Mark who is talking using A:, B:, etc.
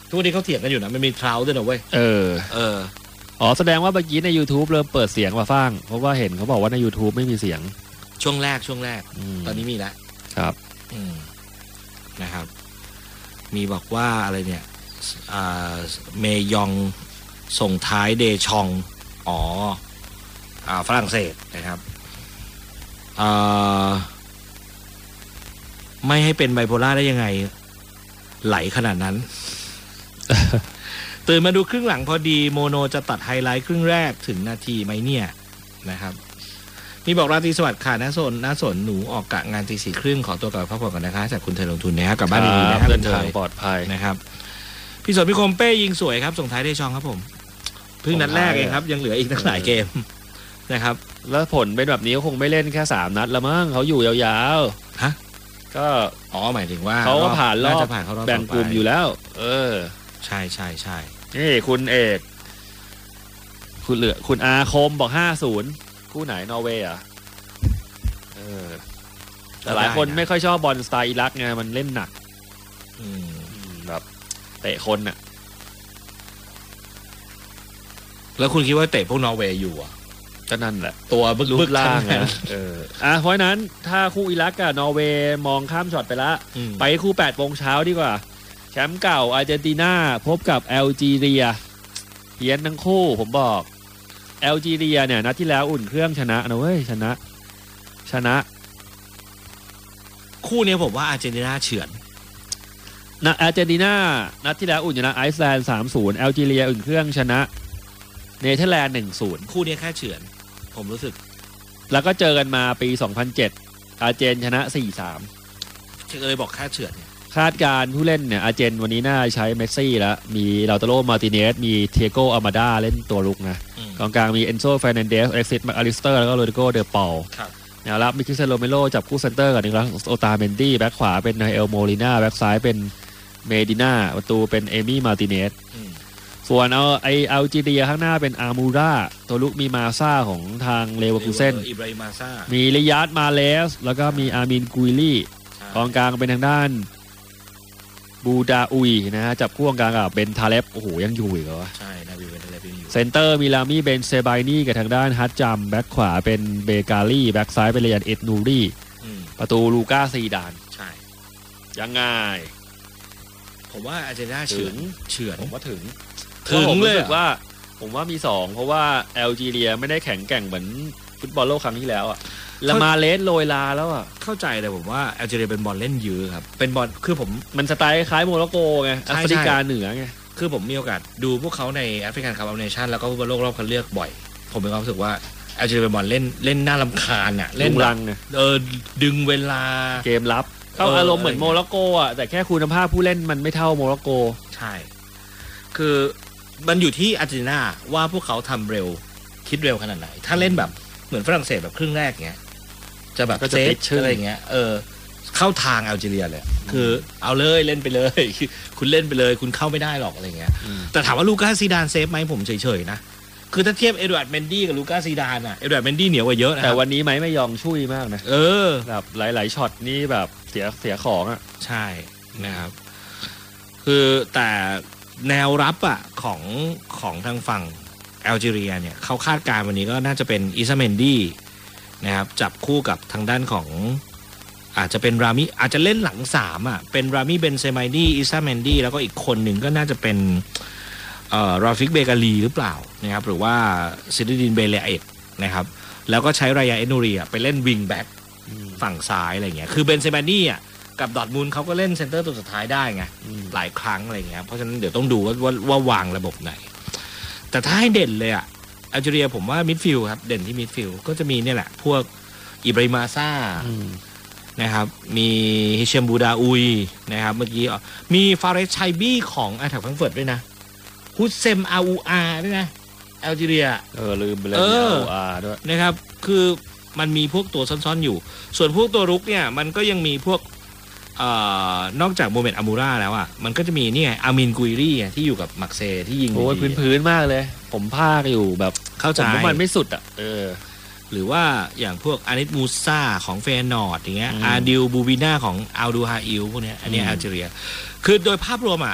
A: ทุกวันนี้เขาเถียงกันอยู่นะมันมีทราวด้วยนะเว้ย
B: อ๋อแสดงว่าเมื่อกี้ใน YouTube เริ่มเปิดเสียงมาฟังเพราะว่าเห็นเขาบอกว่าใน YouTube ไม่มีเสียง
A: ช่วงแรกตอนนี้มีแล้ว
B: ครับ
A: นะครับมีบอกว่าอะไรเนี่ยเมยองส่งท้ายเดชองฝรั่งเศสนะครับไม่ให้เป็นไบโพล่าได้ยังไงไหลขนาดนั้น ตื่นมาดูครึ่งหลังพอดีโมโนจะตัดไฮไลท์ครึ่งแรกถึงนาทีไหมเนี่ยนะครับมีบอกราตรีสวัสดิ์ค่ะน้าสนหนูออกกะงานตี 4:30ขอตัวกลับพักผ่อนก่อนนะคะจากคุณเทยลงทุนนะครับกลับบ้านดีๆนะครับ
B: เดินทางปลอดภัย
A: นะครับพี่สนพี่คมเป้ยิงสวยครับส่งท้ายได้ช่องครับผมเพิ่งนัดแรกเองครับยังเหลืออีกตั้งหลายเกมนะครับ
B: แล้วผลเป็นแบบนี้คงไม่เล่นแค่3 นัดละมั้งเขาอยู่ยาว
A: ๆฮะ
B: ก็
A: หมายถึงว่า
B: เขาก็ผ่านรอบแบ่งกลุ่มอยู่แล้ว
A: ใช่
B: นี่คุณเอกคุณอาคมบอก50คู่ไหนนอร์เวย์แต่หลายคนไม่ค่อยชอบบอลสไตล์อิรักไงมันเล่นหนักแบบเตะคนน่ะ
A: แล้วคุณคิดว่าเตะพวกนอร์เวย์อยู่
B: ก็นั่นแหละ
A: ตัวบึก
B: ล่างนะเพราะนั้นถ้าคู่อิรักกับนอร์เวย์มองข้ามช็อตไปละไปคู่8 โมงเช้าดีกว่าแชมป์เก่าอาร์เจนตินาพบกับแอลจีเรียเฮียนทั้งคู่ผมบอกแอลจีเรียเนี่ยนัดที่แล้วอุ่นเครื่องชนะนะเว้ยชนะ
A: คู่นี้ผมว่าอาร์เจนตินาเฉือน
B: นะอาร์เจนตินานัดที่แล้วอุ่นชนะไอซ์แลนด์ 3-0 แอลจีเรียอุ่นเครื่องชนะเนเธอร์แลนด์ 1-0
A: คู่นี้แค่เฉือนผมรู้สึก
B: แล้วก็เจอกันมาปี 2007 อาร์เจนชนะ 4-3
A: บอกแค่เฉือน
B: คาดการผู้เล่นเนี่ยอาร์เจนวันนี้น่าใช้เมสซี่แล้วมีลาโตโรมาร์ติเนสมีเทโกอามาดาเล่นตัวลุกนะกองกลางมีเอนโซเฟรนันเดสเอ็กซิสแมคอลิสเตอร์แล้วก็โรดิโกเดอปอลแนวรับมีคริสเตียโนโรเมโรจับคู่เซนเตอร์กับนิโคลัสโอตาเมนดี้แบ็คขวาเป็นไนเอลโมลิน่าแบ็คซ้ายเป็นเมดิน่าประตูเป็นเอมี่มาร์ติเนสส่วนเอาจีเรียข้างหน้าเป็นอามูราตัวลุกมีมาซ่าของทางเลเวอร์คูเซ่นมีลิยาร์ดมาเลสแล้วก็มีอามินกุยลี่กองกลางเป็นทางด้านบูดาอุยนะฮะจับคู่กลางกับเบนทาเลฟโอ้โหยังอยู่อีกเหรอ
A: ใช่นะเบนทาเลฟยังอยู่
B: เซนเตอร์มีลามี่เบนเซบายนี่กับทางด้านฮัตจัมแบ็คขวาเป็นเบกาลี่แบ็คซ้ายเป็นเรียนเอ็ดนูรี่ประตูลูก้าซีดาน
A: ใช่
B: ยังไง
A: ผมว่าอาร์เจนตินาเฉือน
B: ผมว่าถึงเลยว่าผมว่ามี2เพราะว่าแอลจีเรียไม่ได้แข็งแกร่งเหมือนฟุตบอลโลกครั้งที่แล้วอะละมาเลสโรยลาแล้วอ่ะ
A: เข้าใจแต่ผมว่าแอลจีเรียเป็นบอลเล่นยื้อครับเป็นบอลคือผม
B: มันสไตล์คล้ายโมร็อกโกไงแอฟริกาเหนือไง
A: คือผมมีโอกาสดูพวกเขาในแอฟริกันคัพออฟเนชั่นแล้วก็ฟุตบอลโลกรอบคัดเลือกบ่อยผมมีความรู้สึกว่าแอลจีเรียเป็นบอลเล่นน่ารำคาญอ่ะ
B: เล่นรัง
A: ดึงเวลา
B: เกมรับเข้าอารมณ์เหมือนโมร็อกโกอ่ะแต่แค่คุณภาพผู้เล่นมันไม่เท่าโมร็อกโก
A: ใช่คือมันอยู่ที่อาร์เจนตินาว่าพวกเขาทำเร็วคิดเร็วขนาดไหนถ้าเล่นแบบเหมือนฝรั่งเศสแบบครึ่งแรกเงี้ยจะแบบเซฟอะไรเงี้ยเข้าทางแอลจีเรียเลยคือเอาเลยเล่นไปเลยคุณเล่นไปเลยคุณเข้าไม่ได้หรอกอะไรเงี้ยแต่ถามว่าลูก้าซีดานเซฟไหมผมเฉยๆนะคือถ้าเทียบเอ็ดวาร์ดเมนดี้กับลูก้าซีดานอะเอ็ดวาร์ดเมนดี้เหนียวกว่าเยอะนะ
B: แต่วันนี้ไม่ยอมช่วยมากนะแบบหลายๆช็อตนี่แบบเสียของอ่ะ
A: ใช่นะครับคือแต่แนวรับอ่ะของทางฝั่งแอลจีเรียเนี่ยเขาคาดการณ์วันนี้ก็น่าจะเป็นอิซาเมนดี้นะครับจับคู่กับทางด้านของอาจจะเป็นรามิอาจจะเล่นหลัง3อ่ะเป็นรามิเบนเซมายดี้อิซาเมนดี้แล้วก็อีกคนหนึ่งก็น่าจะเป็นราฟิกเบกาลีหรือเปล่านะครับหรือว่าซิดดินเบเลเอตนะครับแล้วก็ใช้รายาเอนูรีไปเล่นวิงแบ็กฝั่งซ้ายอะไรเงี้ยคือเบนเซมายดี้อ่ะกับดอร์ทมุนด์เขาก็เล่นเซนเตอร์ตัวสุดท้ายได้ไงหลายครั้งอะไรเงี้ยเพราะฉะนั้นเดี๋ยวต้องดูว่าวางระบบไหนแต่ถ้าให้เด่นเลยอ่ะแอลจีเรียผมว่ามิดฟิลด์ครับเด่นที่มิดฟิลด์ก็จะมีเนี่ยแหละพวกอิบราฮิมาซ่านะครับมีฮิเชมบูดาอุยนะครับเมื่อกี้มีฟาเรสชัยบี้ของไอแท็กแฟรงก์เฟิร์ตด้วยนะฮุสเซมอาอูอาด้วยนะแอลจีเรีย
B: ลืมไปเลยอาอูอาด้วย
A: นะครับคือมันมีพวกตัวซ่อนๆอยู่ส่วนพวกตัวรุกเนี่ยมันก็ยังมีพวกนอกจากโมเมนต์อามูราแล้วอ่ะมันก็จะมีนี่ไงอามินกุยรี่ที่อยู่กับมักเซที่ยิง
B: โอ้ยพื้นๆมากเลยผมภาคอยู่แบบ
A: เข้าใจ
B: ผมมันไม่สุดอ่ะ
A: หรือว่าอย่างพวกอานิตมูซ่าของเฟนอร์ดอย่างเงี้ยอาดิลบูบิน่าของอัลดูฮาอิลพวกเนี้ยอันนี้แอลจีเรียคือโดยภาพรวมอ่ะ